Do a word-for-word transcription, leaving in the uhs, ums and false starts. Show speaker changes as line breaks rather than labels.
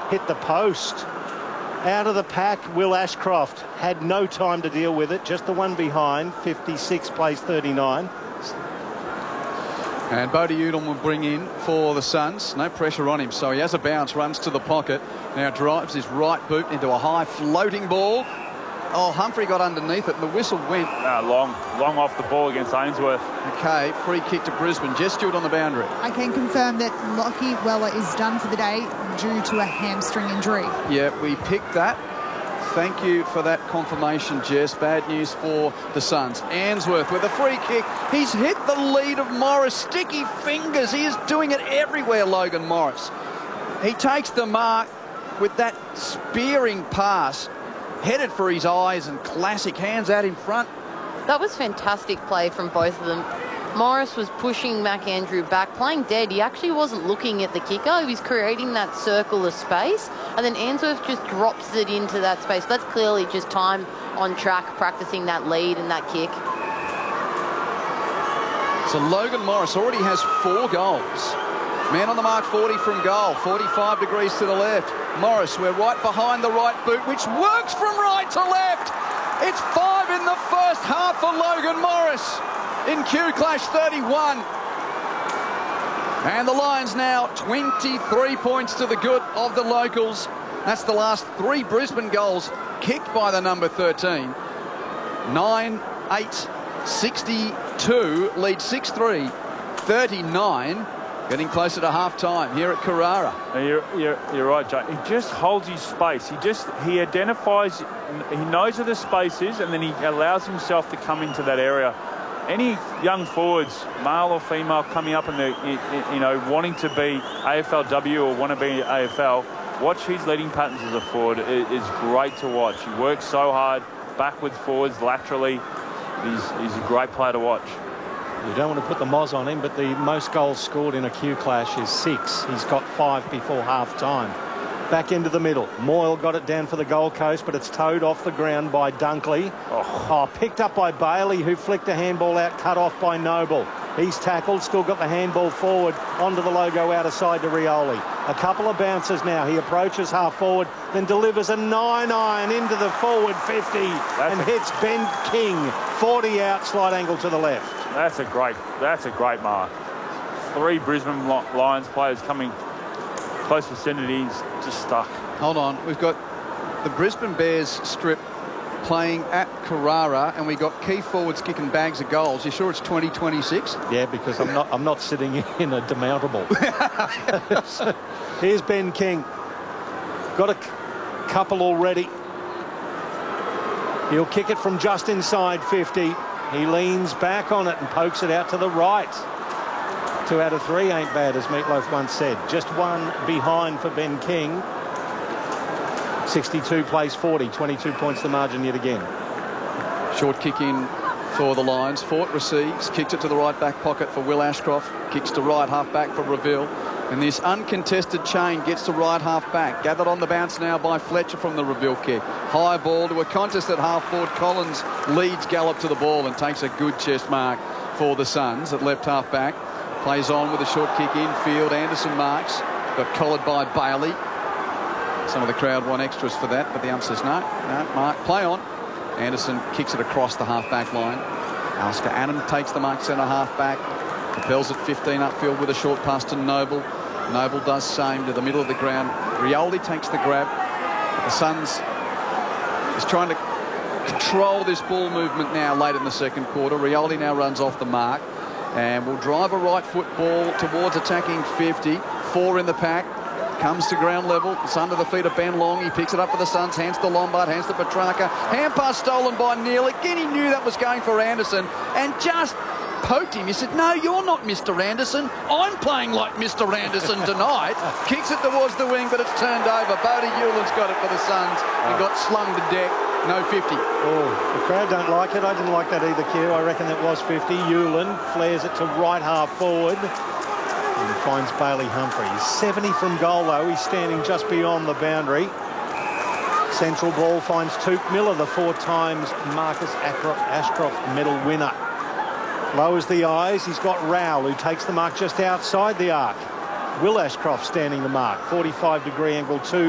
hit the post. Out of the pack, Will Ashcroft had no time to deal with it. Just the one behind, fifty-six, plays thirty-nine.
And Bodie Udall will bring in for the Suns. No pressure on him, so he has a bounce, runs to the pocket. Now drives his right boot into a high floating ball. Oh, Humphrey got underneath it and the whistle went.
Uh, long, long off the ball against Ainsworth.
Okay, free kick to Brisbane. Jess Stewart on the boundary.
I can confirm that Lockie Weller is done for the day due to a hamstring injury.
Yeah, we picked that. Thank you for that confirmation, Jess. Bad news for the Suns. Ainsworth with a free kick. He's hit the lead of Morris. Sticky fingers. He is doing it everywhere, Logan Morris. He takes the mark with that spearing pass. Headed for his eyes and classic hands out in front.
That was fantastic play from both of them. Morris was pushing McAndrew back, playing dead. He actually wasn't looking at the kicker. He was creating that circle of space. And then Ainsworth just drops it into that space. That's clearly just time on track, practicing that lead and that kick.
So Logan Morris already has four goals. Man on the mark, forty from goal, forty-five degrees to the left. Morris, we're right behind the right boot, which works from right to left. It's five in the first half for Logan Morris in Q Clash thirty-one. And the Lions now twenty-three points to the good of the locals. That's the last three Brisbane goals kicked by the number thirteen. nine eight sixty-two, lead six three, thirty-nine. Getting closer to half-time here at Carrara.
You're, you're, you're right, Jay. He just holds his space. He just, he identifies, he knows where the space is, and then he allows himself to come into that area. Any young forwards, male or female, coming up and, you know, wanting to be A F L W or want to be A F L, watch his leading patterns as a forward. It is great to watch. He works so hard, backwards, forwards, laterally. He's, he's a great player to watch.
You don't want to put the moz on him, but the most goals scored in a Q Clash is six. He's got five before half-time. Back into the middle. Moyle got it down for the Gold Coast, but it's towed off the ground by Dunkley. Oh, oh picked up by Bailey, who flicked a handball out, cut off by Noble. He's tackled, still got the handball forward, onto the logo, out of side to Rioli. A couple of bounces now. He approaches half forward, then delivers a nine iron into the forward fifty. That's and hits Ben King. forty out, slight angle to the left.
That's a great, that's a great mark. Three Brisbane Lions players coming close vicinities, just stuck.
Hold on, we've got the Brisbane Bears strip playing at Carrara, and we got key forwards kicking bags of goals. You sure it's twenty twenty-six?
Yeah, because I'm not I'm not sitting in a demountable. So, here's Ben King. Got a couple already. He'll kick it from just inside fifty. He leans back on it and pokes it out to the right. Two out of three ain't bad, as Meatloaf once said. Just one behind for Ben King. sixty-two plays forty, twenty-two points the margin yet again.
Short kick in for the Lions. Fort receives, kicks it to the right back pocket for Will Ashcroft. Kicks to right half back for Reville. And this uncontested chain gets to right half back. Gathered on the bounce now by Fletcher from the Reville kick. High ball to a contest at half forward. Collins leads Gallop to the ball and takes a good chest mark for the Suns at left half back. Plays on with a short kick infield. Anderson marks. Got collared by Bailey. Some of the crowd want extras for that, but the ump says no. No, mark, play on. Anderson kicks it across the half-back line. Alistair Adam takes the mark centre half-back. Propels it fifteen upfield with a short pass to Noble. Noble does same to the middle of the ground. Rioli takes the grab. But the Suns is trying to control this ball movement now late in the second quarter. Rioli now runs off the mark and will drive a right foot ball towards attacking fifty. Four in the pack. Comes to ground level. It's under the feet of Ben Long. He picks it up for the Suns. Hands to Lombard. Hands to Petrarca. Hand pass stolen by Neal. Again, he knew that was going for Anderson and just poked him. He said, no, you're not Mister Anderson. I'm playing like Mister Anderson tonight. Kicks it towards the wing, but it's turned over. Bodie Hewland's got it for the Suns and got slung to deck. No fifty.
Oh, the crowd don't like it. I didn't like that either, Q. I reckon that was fifty. Hewland flares it to right half forward. And finds Bailey Humphrey. He's seventy from goal, though. He's standing just beyond the boundary. Central ball finds Touk Miller, the four times Marcus Ashcroft medal winner. Lowers the eyes. He's got Rowell, who takes the mark just outside the arc. Will Ashcroft standing the mark. forty-five degree angle two.